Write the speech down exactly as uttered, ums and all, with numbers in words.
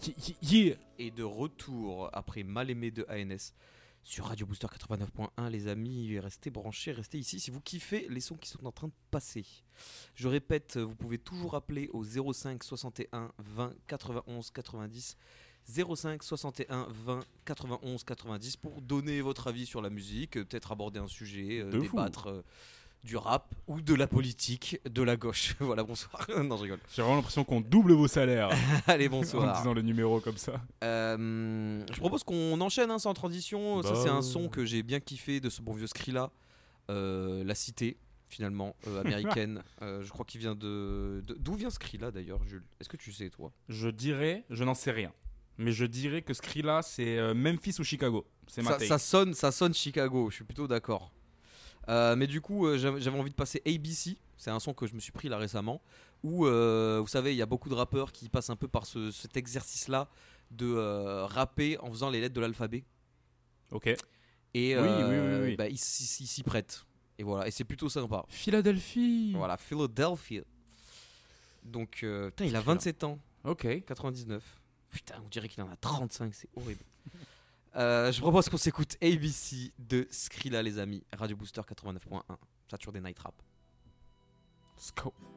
Yeah. Et de retour après Mal aimé de A N S sur Radio Booster quatre-vingt-neuf point un, les amis. Restez branchés, restez ici si vous kiffez les sons qui sont en train de passer. Je répète, vous pouvez toujours appeler au zéro cinq soixante et un vingt quatre-vingt-onze quatre-vingt-dix. zéro cinq soixante et un vingt quatre-vingt-onze quatre-vingt-dix pour donner votre avis sur la musique, peut-être aborder un sujet, euh, débattre euh, du rap ou de la politique de la gauche. Voilà, bonsoir. Non, je rigole. J'ai vraiment l'impression qu'on double vos salaires. Allez, bonsoir. En disant le numéro comme ça. Euh, je propose qu'on enchaîne hein, sans transition. Bah... Ça, c'est un son que j'ai bien kiffé de ce bon vieux Skrilla. Euh, la cité, finalement, euh, américaine. euh, je crois qu'il vient de... de... D'où vient Skrilla d'ailleurs, Jules ? Est-ce que tu sais, toi ? Je dirais, je n'en sais rien. Mais je dirais que Skrilla, c'est euh, Memphis ou Chicago. C'est ma ça, ça, sonne, ça sonne Chicago, je suis plutôt d'accord. Euh, mais du coup, euh, j'avais envie de passer A B C. C'est un son que je me suis pris là récemment. Où, euh, vous savez, il y a beaucoup de rappeurs qui passent un peu par ce, cet exercice-là de euh, rapper en faisant les lettres de l'alphabet. Ok. Et oui, euh, oui, oui, oui. Bah, ils s'y prêtent. Et voilà, et c'est plutôt sympa. Philadelphie. Voilà, Philadelphia. Donc, euh, putain, il a vingt-sept ans. Ok. quatre-vingt-dix-neuf. Putain, on dirait qu'il en a trente-cinq, c'est horrible. euh, je propose qu'on s'écoute A B C de Skrilla, les amis. Radio Booster quatre-vingt-neuf point un. Ça tue des night rap. Let's go.